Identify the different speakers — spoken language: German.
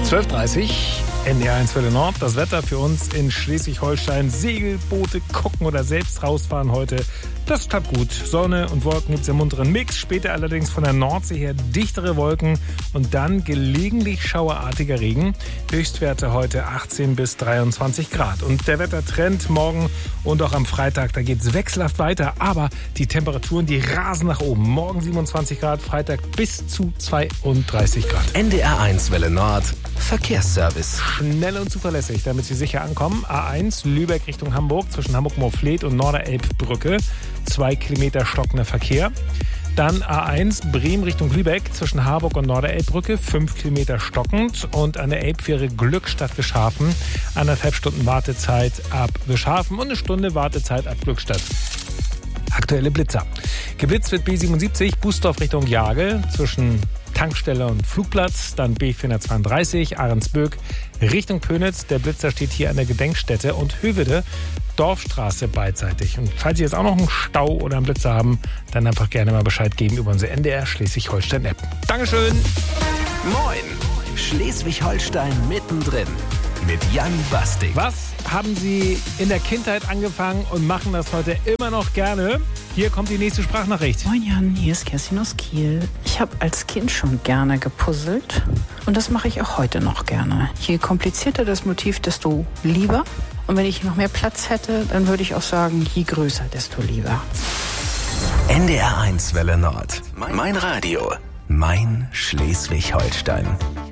Speaker 1: 12:30 NDR1 Welle Nord. Das Wetter für uns in Schleswig-Holstein. Segelboote gucken oder selbst rausfahren heute. Das klappt gut. Sonne und Wolken gibt es im munteren Mix. Später allerdings von der Nordsee her dichtere Wolken und dann gelegentlich schauerartiger Regen. Höchstwerte heute 18 bis 23 Grad. Und der Wettertrend morgen und auch am Freitag, da geht es wechselhaft weiter. Aber die Temperaturen, die rasen nach oben. Morgen 27 Grad, Freitag bis zu 32 Grad.
Speaker 2: NDR1 Welle Nord. Verkehrsservice.
Speaker 1: Schnell und zuverlässig, damit Sie sicher ankommen. A1 Lübeck Richtung Hamburg zwischen Hamburg-Moorfleet und Norderelbbrücke. 2 Kilometer stockender Verkehr. Dann A1 Bremen Richtung Lübeck zwischen Harburg und Norderelbbrücke. 5 Kilometer stockend. Und an der Elbfähre Glückstadt-Wischhafen 1,5 Stunden Wartezeit ab Wischhafen und 1 Stunde Wartezeit ab Glückstadt. Aktuelle Blitzer. Geblitzt wird B77 Bußdorf Richtung Jagel zwischen Tankstelle und Flugplatz, dann B432 Ahrensböck Richtung Pönitz. Der Blitzer steht hier an der Gedenkstätte und Höveде Dorfstraße beidseitig. Und falls Sie jetzt auch noch einen Stau oder einen Blitzer haben, dann einfach gerne mal Bescheid geben über unsere NDR Schleswig-Holstein-App. Dankeschön!
Speaker 2: Moin! Schleswig-Holstein mittendrin mit Jan Bastik.
Speaker 1: Was haben Sie in der Kindheit angefangen und machen das heute immer noch gerne? Hier kommt die nächste Sprachnachricht.
Speaker 3: Moin Jan, hier ist Kerstin aus Kiel. Ich habe als Kind schon gerne gepuzzelt und das mache ich auch heute noch gerne. Je komplizierter das Motiv, desto lieber. Und wenn ich noch mehr Platz hätte, dann würde ich auch sagen, je größer, desto lieber.
Speaker 2: NDR1 Welle Nord. Mein Radio. Mein Schleswig-Holstein.